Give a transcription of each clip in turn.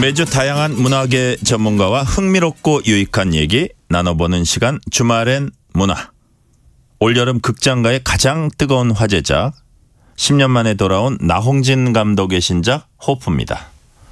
매주 다양한 문화계 전문가와 흥미롭고 유익한 얘기 나눠보는 시간 주말엔 문화. 올여름 극장가의 가장 뜨거운 화제작 10년 만에 돌아온 나홍진 감독의 신작 호프입니다.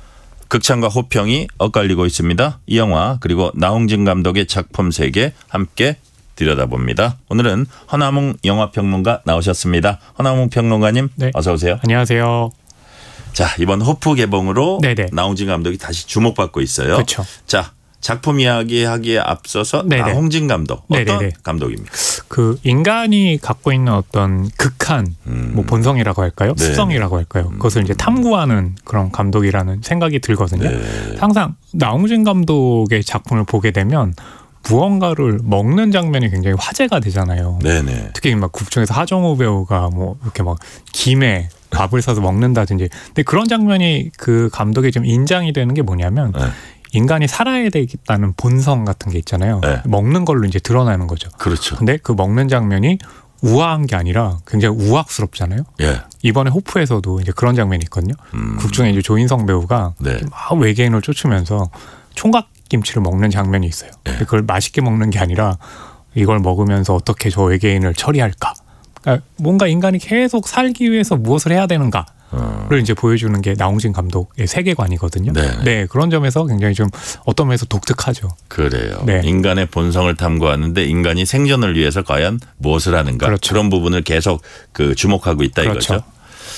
극찬과 호평이 엇갈리고 있습니다. 이 영화 그리고 나홍진 감독의 작품 세계 함께 들여다봅니다. 오늘은 허남웅 영화평론가 나오셨습니다. 허남웅 평론가님 네. 어서 오세요. 안녕하세요. 자, 이번 호프 개봉으로 네네. 나홍진 감독이 다시 주목받고 있어요. 그렇죠. 자, 작품 이야기하기에 앞서서 네네. 나홍진 감독 어떤 네네네. 감독입니까? 그 인간이 갖고 있는 어떤 극한 뭐 본성이라고 할까요? 네. 습성이라고 할까요? 그것을 이제 탐구하는 그런 감독이라는 생각이 들거든요. 네. 항상 나홍진 감독의 작품을 보게 되면 무언가를 먹는 장면이 굉장히 화제가 되잖아요. 네네. 특히 막 국중에서 하정우 배우가 뭐 이렇게 막 김에 밥을 사서 먹는다든지. 근데 그런 장면이 그 감독의 좀 인장이 되는 게 뭐냐면 네. 인간이 살아야 되겠다는 본성 같은 게 있잖아요. 네. 먹는 걸로 이제 드러나는 거죠. 그렇죠. 근데 그 먹는 장면이 우아한 게 아니라 굉장히 우악스럽잖아요. 예. 이번에 호프에서도 이제 그런 장면이 있거든요. 국중에 이제 조인성 배우가 네. 막 외계인을 쫓으면서 총각김치를 먹는 장면이 있어요. 근데 그걸 맛있게 먹는 게 아니라 이걸 먹으면서 어떻게 저 외계인을 처리할까. 그러니까 뭔가 인간이 계속 살기 위해서 무엇을 해야 되는가를 이제 보여주는 게 나홍진 감독의 세계관이거든요. 네네. 네, 그런 점에서 굉장히 좀 어떤 면에서 독특하죠. 그래요. 네. 인간의 본성을 탐구하는데 인간이 생존을 위해서 과연 무엇을 하는가. 그렇죠. 그런 부분을 계속 주목하고 있다 그렇죠. 이거죠.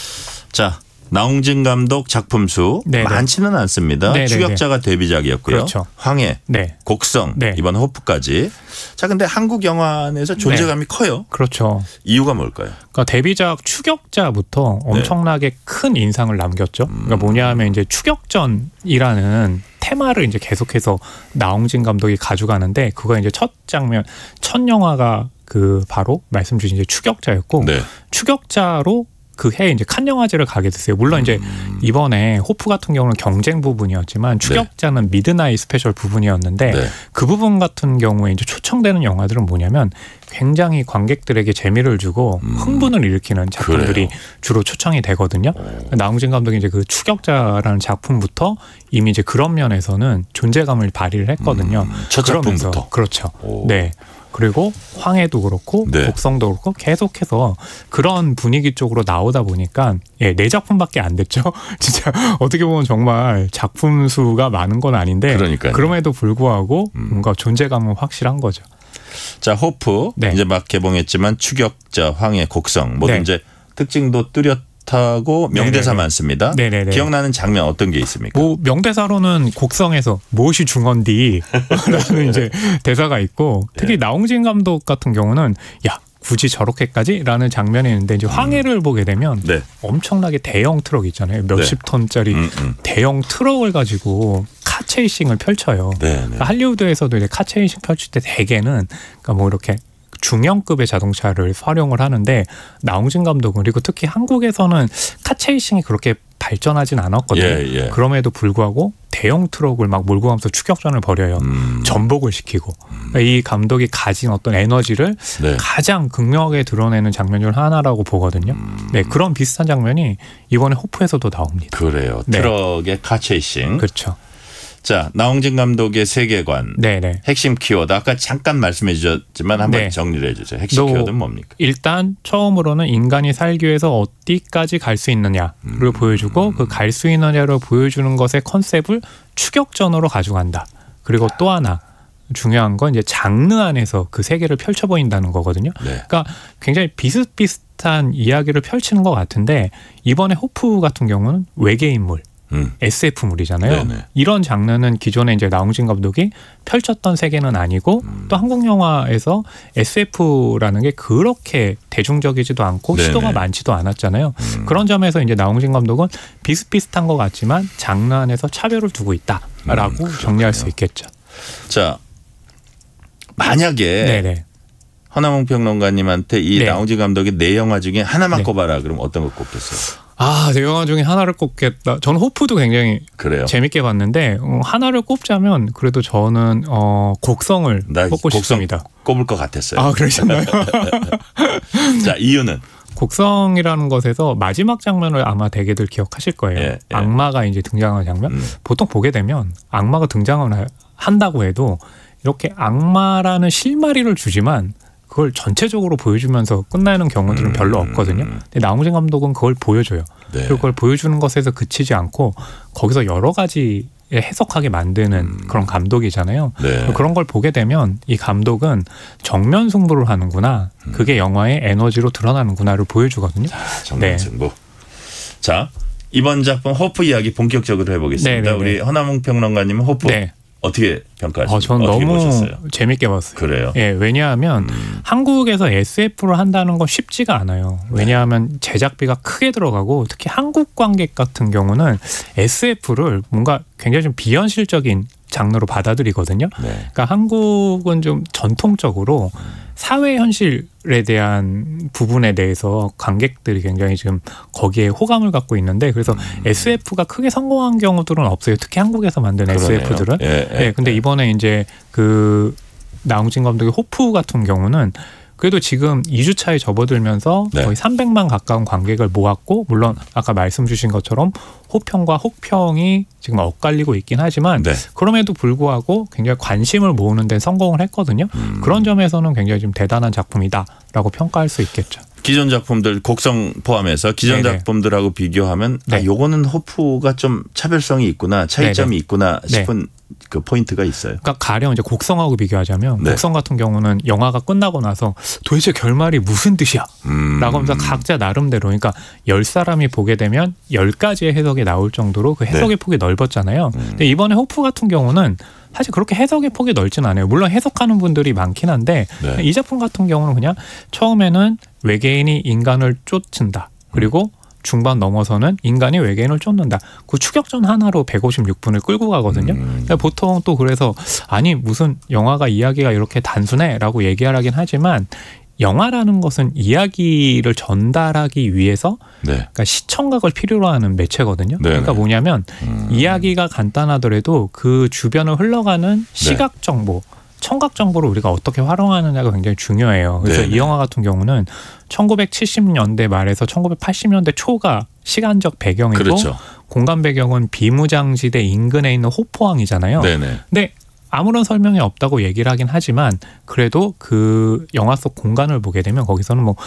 자, 나홍진 감독 작품 수 네네. 많지는 않습니다. 네네네. 추격자가 데뷔작이었고요. 그렇죠. 황해, 네. 곡성, 네. 이번 호프까지. 자, 근데 한국 영화 내에서 존재감이 커요. 그렇죠. 이유가 뭘까요? 그러니까 데뷔작 추격자부터 엄청나게 큰 인상을 남겼죠. 그러니까 뭐냐 하면 이제 추격전이라는 테마를 이제 계속해서 나홍진 감독이 가져가는데 그거 이제 첫 장면, 첫 영화가 그 바로 말씀 주신 이제 추격자였고 네. 추격자로 그 해에 이제 칸 영화제를 가게 됐어요. 물론 이제 이번에 호프 같은 경우는 경쟁 부분이었지만 추격자는 미드나잇 스페셜 부분이었는데 네. 그 부분 같은 경우에 이제 초청되는 영화들은 뭐냐면 굉장히 관객들에게 재미를 주고 흥분을 일으키는 작품들이 그래요. 주로 초청이 되거든요. 나홍진 감독이 이제 그 추격자라는 작품부터 이미 이제 그런 면에서는 존재감을 발휘를 했거든요. 첫 그러면서 작품부터. 그렇죠. 오. 네. 그리고 황해도 그렇고 네. 곡성도 그렇고 계속해서 그런 분위기 쪽으로 나오다 보니까 네 작품밖에 안 됐죠. 진짜 어떻게 보면 정말 작품 수가 많은 건 아닌데 그러니까요. 그럼에도 불구하고 뭔가 존재감은 확실한 거죠. 자, 호프 네. 이제 막 개봉했지만 추격자, 황해, 곡성 모두 네. 이제 특징도 뚜렷하고 명대사 네네네. 많습니다. 네네네. 기억나는 장면 어떤 게 있습니까? 뭐 명대사로는 곡성에서 무엇이 중헌디라는 이제 대사가 있고 특히 나홍진 감독 같은 경우는 야 굳이 저렇게까지라는 장면이 있는데 이제 황해를 보게 되면 네. 엄청나게 대형 트럭 있잖아요. 몇십 톤짜리 대형 트럭을 가지고 카체이싱을 펼쳐요. 네, 네. 그러니까 할리우드에서도 이제 카체이싱 펼칠 때 대개는 그러니까 뭐 이렇게 중형급의 자동차를 활용을 하는데 나홍진 감독은 그리고 특히 한국에서는 카체이싱이 그렇게 발전하진 않았거든요. 예. 그럼에도 불구하고 대형 트럭을 막 몰고 가면서 추격전을 벌여요. 전복을 시키고. 그러니까 이 감독이 가진 어떤 에너지를 네. 가장 극명하게 드러내는 장면 중 하나라고 보거든요. 네, 그런 비슷한 장면이 이번에 호프에서도 나옵니다. 그래요. 네. 트럭의 카체이싱. 그렇죠. 자, 나홍진 감독의 세계관. 네네. 핵심 키워드 아까 잠깐 말씀해 주셨지만 한번 네. 정리를 해 주세요. 핵심 키워드는 뭡니까? 일단 처음으로는 인간이 살기 위해서 어디까지 갈 수 있느냐를 보여주고 그 갈 수 있느냐를 보여주는 것의 컨셉을 추격전으로 가져간다. 그리고 또 하나 중요한 건 이제 장르 안에서 그 세계를 펼쳐 보인다는 거거든요. 네. 그러니까 굉장히 비슷비슷한 이야기를 펼치는 것 같은데 이번에 호프 같은 경우는 외계인물 SF물이잖아요. 네네. 이런 장르는 기존에 이제 나홍진 감독이 펼쳤던 세계는 아니고 또 한국 영화에서 SF라는 게 그렇게 대중적이지도 않고 네네. 시도가 많지도 않았잖아요. 그런 점에서 이제 나홍진 감독은 비슷비슷한 것 같지만 장르 안에서 차별을 두고 있다라고 정리할 수 있겠죠. 자, 만약에 네네. 허남웅 평론가님한테 이 네. 나홍진 감독의 네 영화 중에 하나만 네. 꼽아라. 그럼 어떤 거 꼽겠어요? 내 영화 중에 하나를 꼽겠다. 저는 호프도 굉장히 그래요. 재밌게 봤는데 하나를 꼽자면 그래도 저는 곡성을 나 꼽고 곡성 싶습니다. 꼽을 것 같았어요. 그러셨나요? 자, 이유는 곡성이라는 것에서 마지막 장면을 아마 대개들 기억하실 거예요. 예. 악마가 이제 등장하는 장면. 보통 보게 되면 악마가 등장을 한다고 해도 이렇게 악마라는 실마리를 주지만 그걸 전체적으로 보여주면서 끝나는 경우들은 별로 없거든요. 근데 나홍진 감독은 그걸 보여줘요. 네. 그리고 그걸 보여주는 것에서 그치지 않고 거기서 여러 가지 해석하게 만드는 그런 감독이잖아요. 네. 그런 걸 보게 되면 이 감독은 정면 승부를 하는구나. 그게 영화의 에너지로 드러나는구나를 보여주거든요. 정면 승부. 자, 이번 작품 호프 이야기 본격적으로 해보겠습니다. 네네네. 우리 허남웅 평론가님은 호프 네. 어떻게 평가하십니까? 저는 어떻게 너무 보셨어요? 재밌게 봤어요. 그래요? 예, 왜냐하면 한국에서 SF를 한다는 건 쉽지가 않아요. 왜냐하면 제작비가 크게 들어가고 특히 한국 관객 같은 경우는 SF를 뭔가 굉장히 좀 비현실적인 장르로 받아들이거든요. 네. 그러니까 한국은 좀 전통적으로 사회 현실에 대한 부분에 대해서 관객들이 굉장히 지금 거기에 호감을 갖고 있는데 그래서 SF가 크게 성공한 경우들은 없어요. 특히 한국에서 만든 그러네요. SF들은. 예. 근데 이번에 이제 그 나홍진 감독의 호프 같은 경우는 그래도 지금 2주차에 접어들면서 네. 거의 300만 가까운 관객을 모았고 물론 아까 말씀 주신 것처럼 호평과 혹평이 지금 엇갈리고 있긴 하지만 네. 그럼에도 불구하고 굉장히 관심을 모으는 데 성공을 했거든요. 그런 점에서는 굉장히 좀 대단한 작품이다라고 평가할 수 있겠죠. 기존 작품들 곡성 포함해서 기존 네네. 작품들하고 비교하면 네. 아, 요거는 호프가 좀 차별성이 있구나, 차이점이 네네. 있구나 싶은 그 포인트가 있어요. 그러니까 가령 이제 곡성하고 비교하자면 네. 곡성 같은 경우는 영화가 끝나고 나서 도대체 결말이 무슨 뜻이야? 라고 하면서 각자 나름대로 그러니까 10사람이 보게 되면 10가지의 해석이 나올 정도로 그 해석의 폭이 넓었잖아요. 근데 이번에 호프 같은 경우는 사실 그렇게 해석의 폭이 넓진 않아요. 물론 해석하는 분들이 많긴 한데 네. 이 작품 같은 경우는 그냥 처음에는 외계인이 인간을 쫓는다. 그리고 중반 넘어서는 인간이 외계인을 쫓는다. 그 추격전 하나로 156분을 끌고 가거든요. 근데 보통 또 그래서 아니 무슨 영화가 이야기가 이렇게 단순해라고 얘기하긴 하지만 영화라는 것은 이야기를 전달하기 위해서 네. 그러니까 시청각을 필요로 하는 매체거든요. 네네. 그러니까 뭐냐면 이야기가 간단하더라도 그 주변을 흘러가는 시각 정보, 청각 정보를 우리가 어떻게 활용하느냐가 굉장히 중요해요. 그래서 네네. 이 영화 같은 경우는 1970년대 말에서 1980년대 초가 시간적 배경이고 그렇죠. 공간 배경은 비무장지대 인근에 있는 호포항이잖아요. 네네. 근데 아무런 설명이 없다고 얘기를 하긴 하지만 그래도 그 영화 속 공간을 보게 되면 거기서는 뭐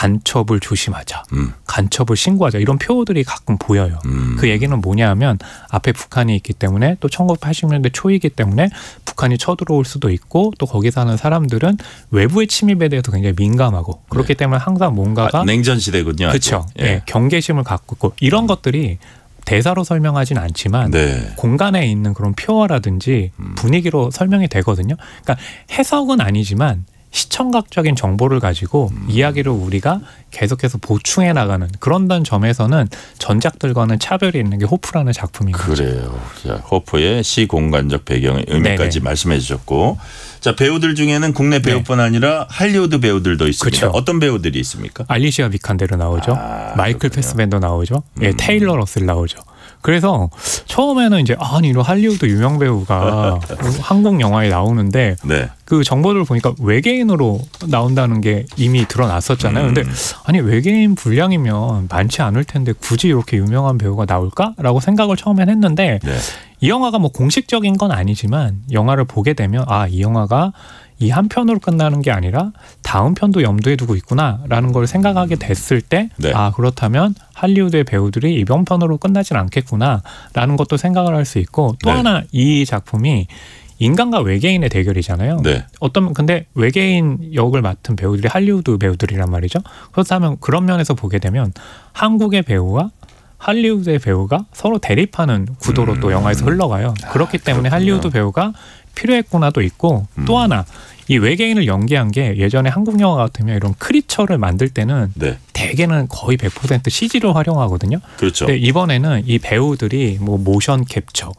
간첩을 조심하자, 간첩을 신고하자 이런 표어들이 가끔 보여요. 그 얘기는 뭐냐 하면 앞에 북한이 있기 때문에 또 1980년대 초이기 때문에 북한이 쳐들어올 수도 있고 또 거기 사는 사람들은 외부의 침입에 대해서 굉장히 민감하고 그렇기 때문에 항상 뭔가가 냉전 시대군요. 그렇죠. 예. 예, 경계심을 갖고 있고 이런 것들이 대사로 설명하진 않지만 네. 공간에 있는 그런 표어라든지 분위기로 설명이 되거든요. 그러니까 해석은 아니지만 시청각적인 정보를 가지고 이야기를 우리가 계속해서 보충해 나가는 그런 점에서는 전작들과는 차별이 있는 게 호프라는 작품인 거죠. 그래요. 자, 호프의 시공간적 배경의 의미까지 네네. 말씀해 주셨고 자 배우들 중에는 국내 배우뿐 아니라 할리우드 배우들도 있습니다. 그렇죠. 어떤 배우들이 있습니까? 알리시아 비칸데르 나오죠. 마이클 그렇군요. 패스벤더 나오죠. 예, 테일러 러셀 나오죠. 그래서 처음에는 이제 아니 이런 할리우드 유명 배우가 한국 영화에 나오는데 네. 그 정보를 보니까 외계인으로 나온다는 게 이미 드러났었잖아요. 근데 아니 외계인 분량이면 많지 않을 텐데 굳이 이렇게 유명한 배우가 나올까라고 생각을 처음엔 했는데 네. 이 영화가 뭐 공식적인 건 아니지만 영화를 보게 되면 아, 이 영화가 이 한 편으로 끝나는 게 아니라 다음 편도 염두에 두고 있구나라는 걸 생각하게 됐을 때 네. 아, 그렇다면 할리우드의 배우들이 이번 편으로 끝나진 않겠구나라는 것도 생각을 할 수 있고 또 네. 하나 이 작품이 인간과 외계인의 대결이잖아요. 네. 근데 외계인 역을 맡은 배우들이 할리우드 배우들이란 말이죠. 그렇다면 그런 면에서 보게 되면 한국의 배우와 할리우드의 배우가 서로 대립하는 구도로 또 영화에서 흘러가요. 그렇기 때문에 그렇군요. 할리우드 배우가 필요했구나도 있고 또 하나 이 외계인을 연기한 게 예전에 한국 영화 같으면 이런 크리처를 만들 때는 네. 대개는 거의 100% CG를 활용하거든요. 그렇죠. 근데 이번에는 이 배우들이 뭐 모션 캡처,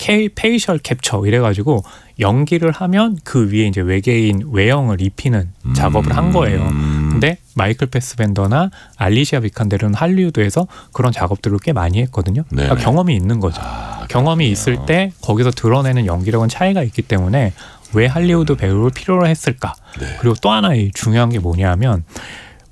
페이셜 캡처 이래가지고 연기를 하면 그 위에 이제 외계인 외형을 입히는 작업을 한 거예요. 근데 마이클 패스벤더나 알리시아 비칸데르는 할리우드에서 그런 작업들을 꽤 많이 했거든요. 그러니까 네네. 경험이 있는 거죠. 경험이 있을 때 거기서 드러내는 연기력은 차이가 있기 때문에 왜 할리우드 배우를 필요로 했을까? 네. 그리고 또 하나 중요한 게 뭐냐면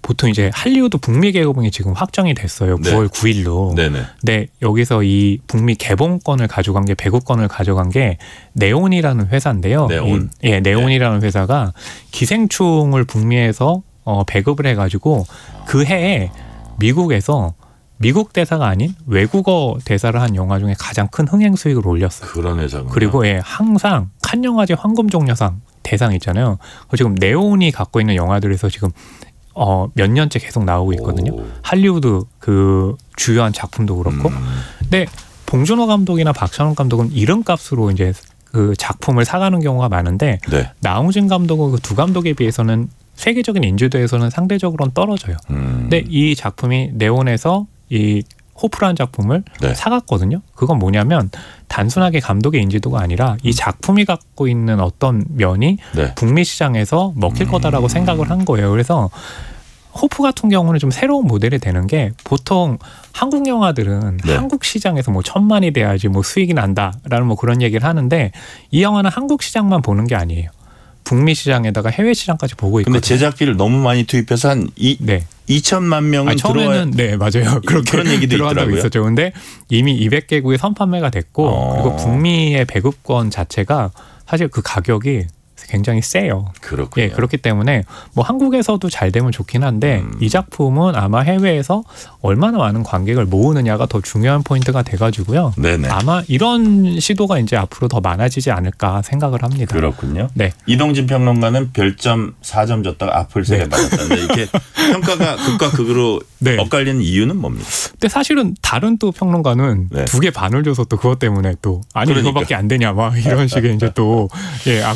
보통 이제 할리우드 북미 개봉이 지금 확정이 됐어요. 네. 9월 9일로. 네네. 네, 여기서 이 북미 개봉권을 가져간 게 배급권을 가져간 게 네온이라는 회사인데요. 네온. 네온이라는 회사가 기생충을 북미에서 배급을 해가지고 그 해에 미국에서 미국 대사가 아닌 외국어 대사를 한 영화 중에 가장 큰 흥행 수익을 올렸어요. 그런 회사군요. 그리고 항상 칸 영화제 황금종려상 대상 있잖아요. 지금 네온이 갖고 있는 영화들에서 지금 몇 년째 계속 나오고 있거든요. 오. 할리우드 그 주요한 작품도 그렇고. 근데 봉준호 감독이나 박찬욱 감독은 이름값으로 이제 그 작품을 사가는 경우가 많은데 네. 나홍진 감독은 그 두 감독에 비해서는 세계적인 인지도에서는 상대적으로는 떨어져요. 근데 이 작품이 네온에서 이 호프라는 작품을 네. 사갔거든요. 그건 뭐냐면 단순하게 감독의 인지도가 아니라 이 작품이 갖고 있는 어떤 면이 네. 북미 시장에서 먹힐 거다라고 생각을 한 거예요. 그래서 호프 같은 경우는 좀 새로운 모델이 되는 게 보통 한국 영화들은 네. 한국 시장에서 뭐 1,000만이 돼야지 뭐 수익이 난다라는 뭐 그런 얘기를 하는데 이 영화는 한국 시장만 보는 게 아니에요. 북미 시장에다가 해외 시장까지 보고 있거든요. 근데 제작비를 너무 많이 투입해서 한 네. 2천만 명은 처음에는 네 맞아요. 그렇게 그런 얘기도 들어간 적이 있더라고요. 있었죠. 근데 이미 200개국에 선판매가 됐고 그리고 북미의 배급권 자체가 사실 그 가격이 굉장히 세요. 그렇군요. 예, 그렇기 때문에 뭐 한국에서도 잘 되면 좋긴 한데 이 작품은 아마 해외에서 얼마나 많은 관객을 모으느냐가 더 중요한 포인트가 돼가지고요. 네네. 아마 이런 시도가 이제 앞으로 더 많아지지 않을까 생각을 합니다. 그렇군요. 네. 이동진 평론가는 별점 4점 줬다가 악플 3개 받았다는데 이렇게 평가가 극과 극으로 네. 엇갈리는 이유는 뭡니까? 근데 사실은 다른 또 평론가는 네. 2개 반을 줘서 또 그것 때문에 또 아니 그러니까. 이거밖에 안 되냐 막 이런 식의 이제 또 예,